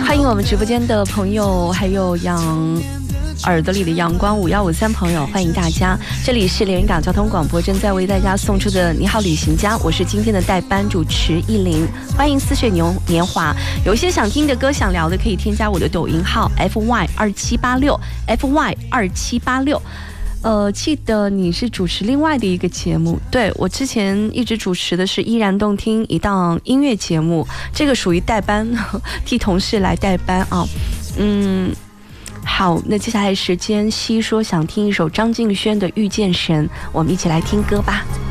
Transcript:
欢迎我们直播间的朋友，还有耳朵里的阳光5153朋友，欢迎大家！这里是连云港交通广播，正在为大家送出的你好旅行家，我是今天的代班主持艺林，欢迎似水年华。有一些想听的歌、想聊的，可以添加我的抖音号 FY2786。记得你是主持另外的一个节目，对，我之前一直主持的是依然动听一档音乐节目，这个属于代班，替同事来代班啊。好，那接下来时间，西说想听一首张敬轩的《遇见神》，我们一起来听歌吧。